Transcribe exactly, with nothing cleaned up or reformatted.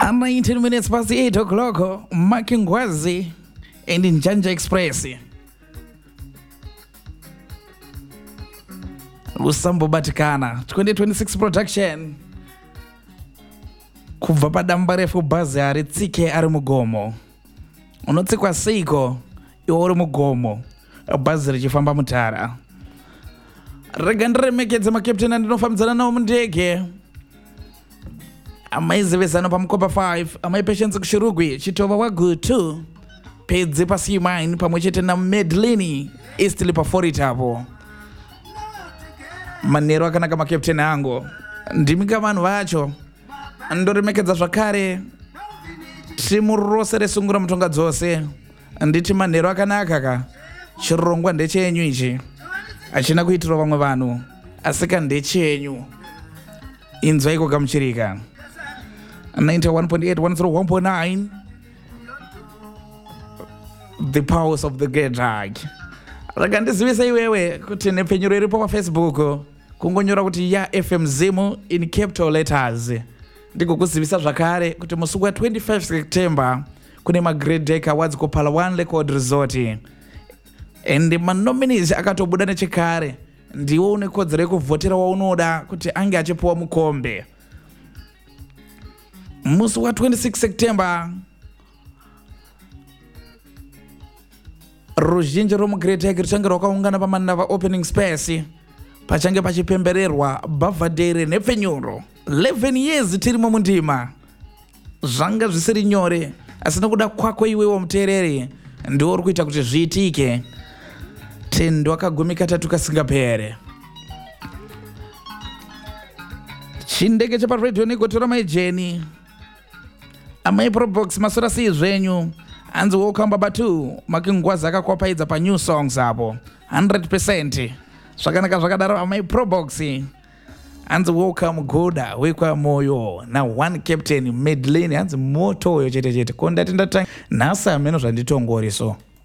nineteen minutes past eight o'clock, Makingwazi and in Njanja Express. Lusambo Batikana, twenty twenty-six production. Kuva padamba refu bhazi ari tsike ari mugomo. Unotsikwa seiko, iwe uri mugomo. Bhazi richifamba mutara. Rega ndiremekedze makapteni andinofambidzana nawo mundege. Amaizivesana pamukopa five, amai Patience kushirugwi, chitova wagutu. Pedzi pa C mine pamwechete na Medlini, istili pa forty apo. Manero akanaka makapteni angu. Ndimika vanhu vacho. Ndoremekedza zvakare. Timu rose resungura mutonga dzose. Nditi manero akanaka ka. Chirongwa ndechenyu ichi. Achina kuitira vamwe vanhu. Asika ndechenyu. Inzwa iko kamuchirika. ninety-one point eight, one oh one point nine. The powers of the great drag. Raka ndizivisa iwewe kuti nepfenyuro iripo pa Facebook kungonyora kuti ya F M Zimo in capital letters. Ndiko kuzivisa zvakare kuti musi wa twenty-five September kune ma Great Deck Awards ku Phala One Record Resort. And ma nominees akatobuda nechekare ndiwo une kodzero yekuvhotera waunoda kuti ange achipuwa mukombe. Musi wa twenty-six September ruzhinji romu Great Deck richange rwakaungana pamanava opening space pachange pachipembererwa bhavhadhere nepfenyuro. eleven years tirimo mundima. Zvanga zvisiri nyore asi nokuda kwako iwewo muteereri ndiwo uri kuita kuti zviitike. Tendo akagumika tatu kasingapere. Chindege chepa radio negotora maijeni. Amai Probox masora si zvenyu. Anzi welcome batu. Makingwazi akakwapaidza pa new songs apo. one hundred percent. Zvakanaka zvakadaro amai Probox. Anzi welcome goda wekwa moyo. Na one captain Medlini anzi moto yo chete chete. Konda tenda nhasi ameno zvanditongori so.